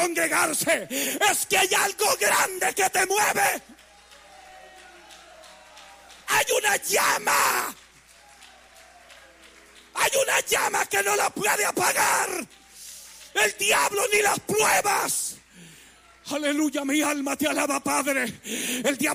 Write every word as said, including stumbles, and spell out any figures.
congregarse, es que hay algo grande que te mueve. Hay una llama. Hay una llama que no la puede apagar el diablo ni las pruebas. Aleluya, mi alma te alaba, Padre. El diablo